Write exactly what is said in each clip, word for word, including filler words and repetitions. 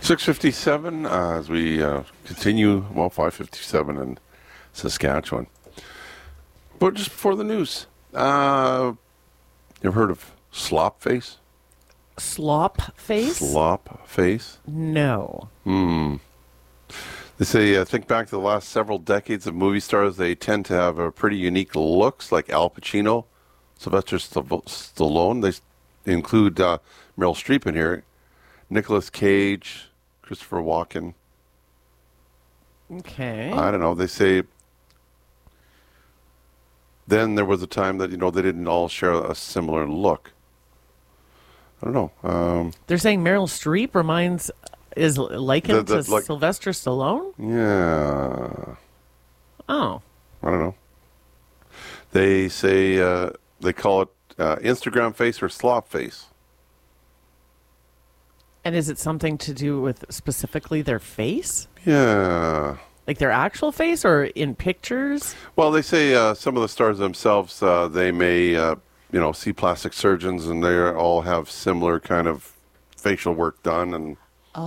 six fifty-seven uh, as we uh, continue, well, five fifty-seven in Saskatchewan. But just before the news, uh, you ever heard of slop face? Slop face? Slop face? No. Hmm. They say, uh, think back to the last several decades of movie stars, they tend to have a pretty unique looks, like Al Pacino, Sylvester Stallone. They include uh, Meryl Streep in here, Nicolas Cage, Christopher Walken. Okay. I don't know. They say then there was a time that, you know, they didn't all share a similar look. I don't know. Um, They're saying Meryl Streep reminds, is likened the, the, to like, Sylvester Stallone? Yeah. Oh. I don't know. They say, uh, they call it uh, Instagram face or slop face. And is it something to do with specifically their face? Yeah. Like their actual face or in pictures? Well, they say uh, some of the stars themselves, uh, they may, uh, you know, see plastic surgeons and they all have similar kind of facial work done. And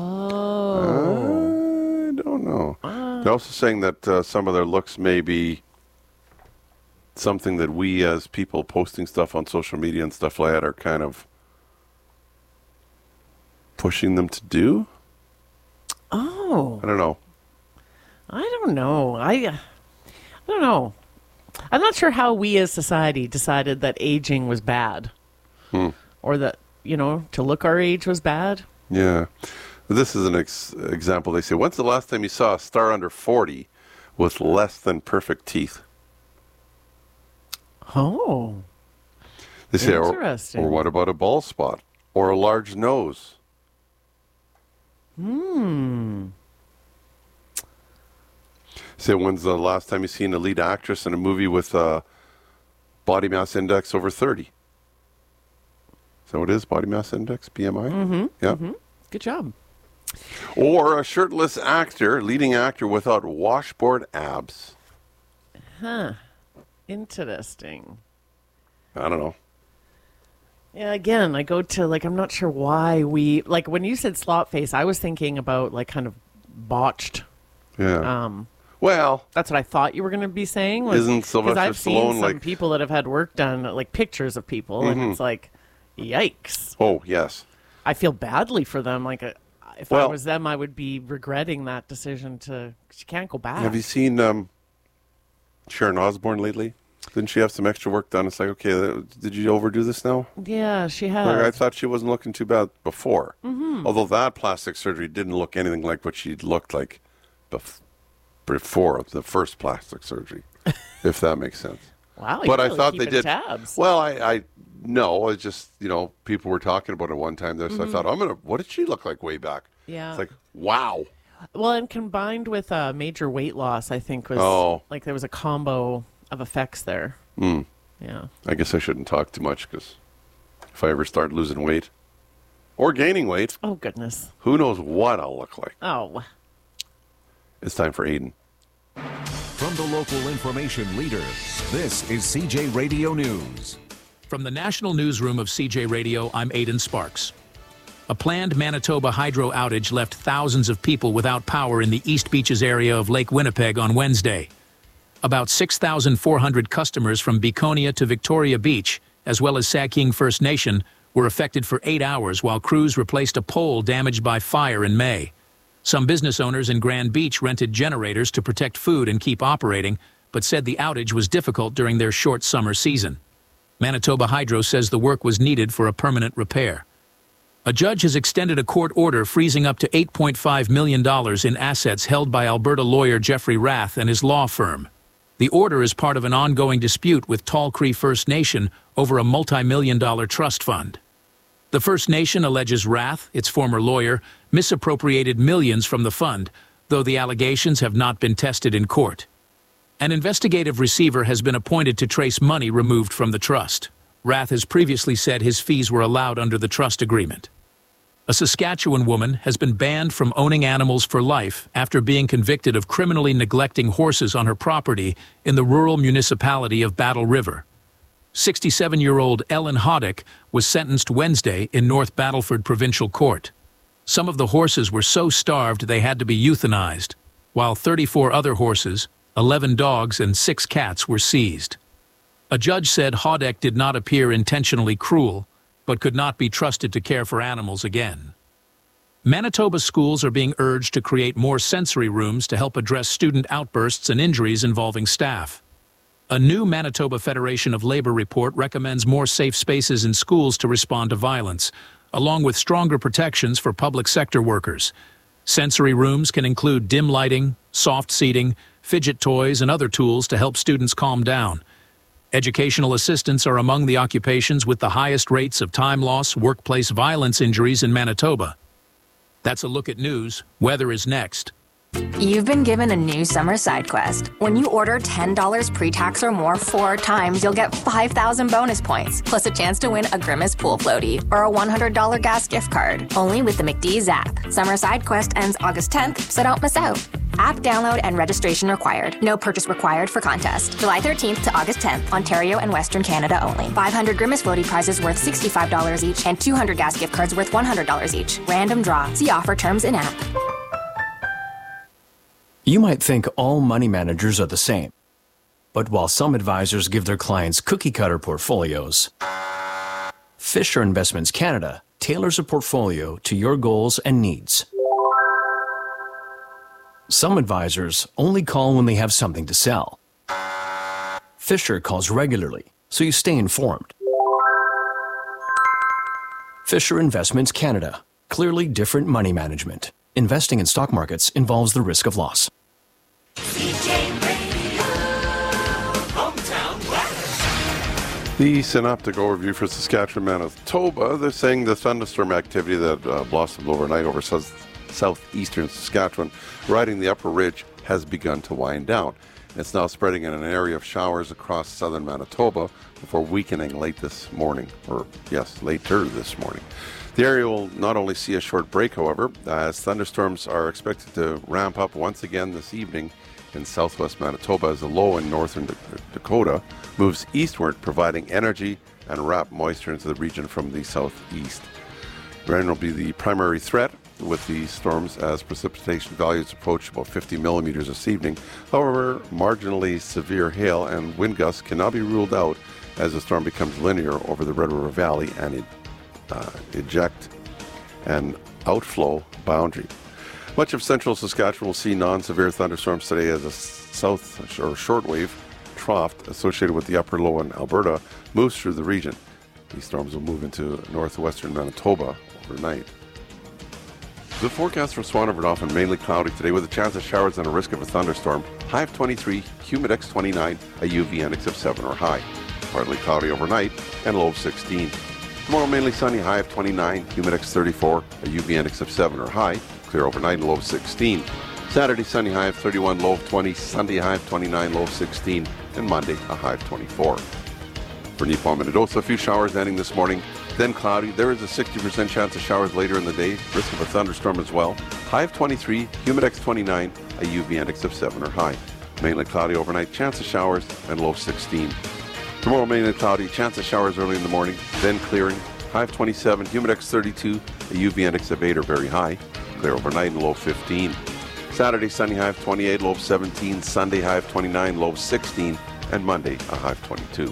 oh. I don't know. Uh. They're also saying that uh, some of their looks may be something that we as people posting stuff on social media and stuff like that are kind of pushing them to do. Oh. I don't know. I don't know. I, I don't know. I'm not sure how we as society decided that aging was bad. Hmm. Or that, you know, to look our age was bad. Yeah. This is an ex- example. They say, when's the last time you saw a star under forty with less than perfect teeth? Oh. They say, or, Interesting. or what about a bald spot? Or a large nose? Hmm. Say, when's the last time you seen a lead actress in a movie with a body mass index over thirty? Is that what it is? Body mass index, B M I? Mm-hmm. Yeah. Mm-hmm. Good job. Or a shirtless actor, leading actor without washboard abs. Huh. Interesting. I don't know. Yeah, again, I go to, like, I'm not sure why we, like, when you said slop face, I was thinking about, like, kind of botched. Yeah. Um, well, that's what I thought you were going to be saying. Was, isn't Sylvester I've Stallone seen some like people that have had work done, like pictures of people, Mhm. and it's like, yikes. Oh, yes. I feel badly for them. Like, uh, if Well- I was them, I would be regretting that decision to, 'cause you can't go back. Have you seen um, Sharon Osbourne lately? Didn't she have some extra work done? It's like, okay, th- did you overdo this now? Yeah, she has. Like, I thought she wasn't looking too bad before. Mhm. Although that plastic surgery didn't look anything like what she looked like bef- before the first plastic surgery, if that makes sense. Wow, but you're I really thought they keeping did. tabs. Well, I, I no, it's just, you know, people were talking about it one time there, so Mhm. I thought, I'm gonna. What did she look like way back? Yeah. It's like, wow. Well, and combined with uh, major weight loss, I think was Oh. like there was a combo of effects there. Hmm. Yeah. I guess I shouldn't talk too much because if I ever start losing weight or gaining weight, Oh, goodness. who knows what I'll look like. Oh. It's time for Aiden. From the local information leader, this is C J Radio News. From the National Newsroom of C J Radio, I'm Aidan Sparks. A planned Manitoba hydro outage left thousands of people without power in the East Beaches area of Lake Winnipeg on Wednesday. About six thousand four hundred customers from Beconia to Victoria Beach, as well as Saking First Nation, were affected for eight hours while crews replaced a pole damaged by fire in May. Some business owners in Grand Beach rented generators to protect food and keep operating, but said the outage was difficult during their short summer season. Manitoba Hydro says the work was needed for a permanent repair. A judge has extended a court order freezing up to eight point five million dollars in assets held by Alberta lawyer Jeffrey Rath and his law firm. The order is part of an ongoing dispute with Tall Cree First Nation over a multi-million dollar trust fund. The First Nation alleges Rath, its former lawyer, misappropriated millions from the fund, though the allegations have not been tested in court. An investigative receiver has been appointed to trace money removed from the trust. Rath has previously said his fees were allowed under the trust agreement. A Saskatchewan woman has been banned from owning animals for life after being convicted of criminally neglecting horses on her property in the rural municipality of Battle River. sixty-seven-year-old Ellen Hoddick was sentenced Wednesday in North Battleford Provincial Court. Some of the horses were so starved they had to be euthanized, while thirty-four other horses, eleven dogs, and six cats were seized. A judge said Hodek did not appear intentionally cruel, but could not be trusted to care for animals again. Manitoba schools are being urged to create more sensory rooms to help address student outbursts and injuries involving staff. A new Manitoba Federation of Labor report recommends more safe spaces in schools to respond to violence, along with stronger protections for public sector workers. Sensory rooms can include dim lighting, soft seating, fidget toys, and other tools to help students calm down. Educational assistants are among the occupations with the highest rates of time loss, workplace violence injuries in Manitoba. That's a look at news. Weather is next. You've been given a new summer side quest. When you order ten dollars pre-tax or more four times, you'll get five thousand bonus points, plus a chance to win a Grimace pool floaty or a one hundred dollars gas gift card. Only with the McDee's app. Summer side quest ends August tenth, so don't miss out. App download and registration required. No purchase required for contest. July thirteenth to August tenth, Ontario and Western Canada only. five hundred Grimace floaty prizes worth sixty-five dollars each and two hundred gas gift cards worth one hundred dollars each. Random draw. See offer terms in app. You might think all money managers are the same. But while some advisors give their clients cookie-cutter portfolios, Fisher Investments Canada tailors a portfolio to your goals and needs. Some advisors only call when they have something to sell. Fisher calls regularly, so you stay informed. Fisher Investments Canada. Clearly different money management. Investing in stock markets involves the risk of loss. The synoptic overview for Saskatchewan, Manitoba, they're saying the thunderstorm activity that uh, blossomed overnight over south, southeastern Saskatchewan, riding the upper ridge, has begun to wind down. It's now spreading in an area of showers across southern Manitoba before weakening late this morning, or yes, later this morning. The area will not only see a short break, however, as thunderstorms are expected to ramp up once again this evening in southwest Manitoba as the low in northern Dakota moves eastward, providing energy and wrap moisture into the region from the southeast. Rain will be the primary threat with the storms as precipitation values approach about fifty millimeters this evening. However, marginally severe hail and wind gusts cannot be ruled out as the storm becomes linear over the Red River Valley and it Uh, eject and outflow boundary. Much of central Saskatchewan will see non-severe thunderstorms today as a south or shortwave trough associated with the upper low in Alberta moves through the region. These storms will move into northwestern Manitoba overnight. The forecast for Swan River often mainly cloudy today with a chance of showers and a risk of a thunderstorm. High of twenty-three, humidex twenty-nine, a U V index of seven or high. Partly cloudy overnight and low of sixteen. Tomorrow mainly sunny, high of twenty-nine, humidex thirty-four, a U V index of seven or high, clear overnight and low of sixteen. Saturday sunny, high of thirty-one, low of twenty, Sunday high of twenty-nine, low of sixteen, and Monday a high of twenty-four. For Nippon Minnedosa, a few showers ending this morning, then cloudy. There is a sixty percent chance of showers later in the day, risk of a thunderstorm as well. High of twenty-three, humidex twenty-nine, a U V index of seven or high. Mainly cloudy overnight, chance of showers, and low of sixteen. Tomorrow mainly cloudy, chance of showers early in the morning, then clearing. High of twenty-seven, humidex thirty-two, a U V index of eight or very high. Clear overnight and low of fifteen. Saturday sunny, high of twenty-eight, low of seventeen. Sunday high of twenty-nine, low of sixteen. And Monday a high of twenty-two.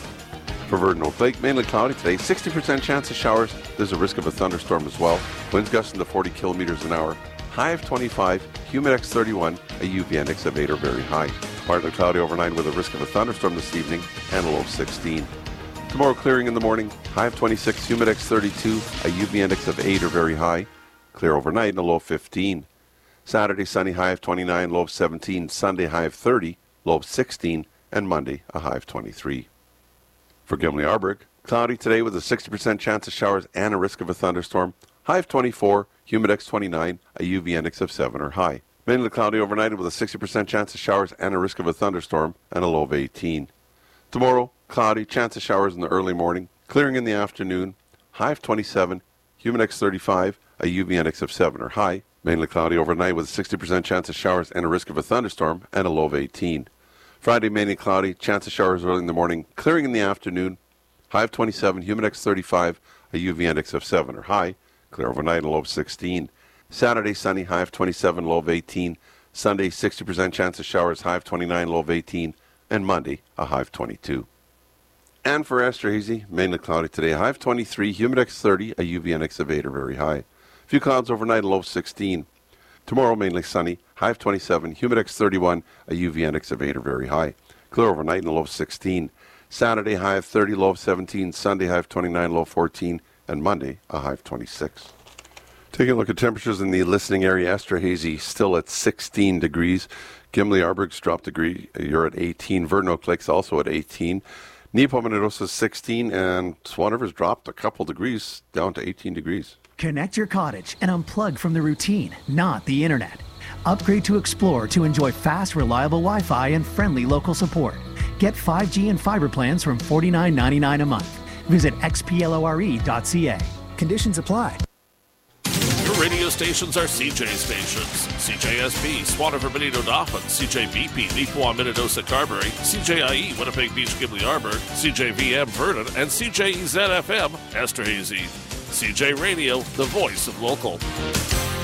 For Verdun Oak Lake, mainly cloudy today, sixty percent chance of showers. There's a risk of a thunderstorm as well. Winds gusting to forty kilometers an hour. High of twenty-five, humidex thirty-one, a U V index of eight or very high. Partly cloudy overnight with a risk of a thunderstorm this evening and a low of sixteen. Tomorrow clearing in the morning, high of twenty-six, humidex thirty-two, a U V index of eight or very high. Clear overnight and a low of fifteen. Saturday sunny, high of twenty-nine, low of seventeen. Sunday high of thirty, low of sixteen. And Monday a high of twenty-three. For Gimli-Arberg, cloudy today with a sixty percent chance of showers and a risk of a thunderstorm. High of twenty-four, humidex twenty-nine, a U V index of seven or high. Mainly cloudy overnight with a sixty percent chance of showers and a risk of a thunderstorm and a low of eighteen. Tomorrow, cloudy, chance of showers in the early morning, clearing in the afternoon, high of twenty-seven, humidex thirty-five, a U V index of seven or high. Mainly cloudy overnight with a sixty percent chance of showers and a risk of a thunderstorm and a low of eighteen. Friday, mainly cloudy, chance of showers early in the morning, clearing in the afternoon, high of twenty-seven, humidex thirty-five, a U V index of seven or high, clear overnight and a low of sixteen. Saturday, sunny, high of twenty-seven, low of eighteen. Sunday, sixty percent chance of showers, high of twenty-nine, low of eighteen. And Monday, a high of twenty-two. And for Esterhazy, mainly cloudy today, high of twenty-three, humidex thirty, a U V and excavator very high. Few clouds overnight, low of sixteen. Tomorrow, mainly sunny, high of twenty-seven, humidex thirty-one, a U V and excavator very high. Clear overnight and a low of sixteen. Saturday, high of thirty, low of seventeen. Sunday, high of twenty-nine, low of fourteen. And Monday, a high of twenty-six. Taking a look at temperatures in the listening area, Esterhazy still at sixteen degrees. Gimli Arberg's dropped a degree. You're at eighteen. Vernon Oak Lake's also at eighteen. Nepomuceno's sixteen. And Swan River's dropped a couple degrees down to eighteen degrees. Connect your cottage and unplug from the routine, not the internet. Upgrade to Explore to enjoy fast, reliable Wi-Fi and friendly local support. Get five G and fiber plans from forty-nine ninety-nine a month. Visit x p lore dot c a. Conditions apply. Your radio stations are C J stations. C J S B, Swan River, Benito Dauphin, C J B P, Neepawa, Minnedosa, Carberry, C J I E, Winnipeg Beach, Gimli Arberg, C J V M, Vernon, and C J E Z F M, Esterhazy. C J Radio, the voice of local.